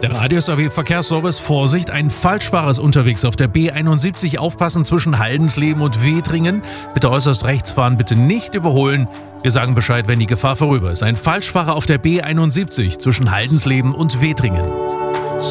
Der Radius AW Verkehrsservice: Vorsicht, ein Falschfahrer ist unterwegs auf der B71. Aufpassen zwischen Haldensleben und Wetringen. Bitte äußerst rechts fahren, bitte nicht überholen. Wir sagen Bescheid, wenn die Gefahr vorüber ist. Ein Falschfahrer auf der B71 zwischen Haldensleben und Wetringen.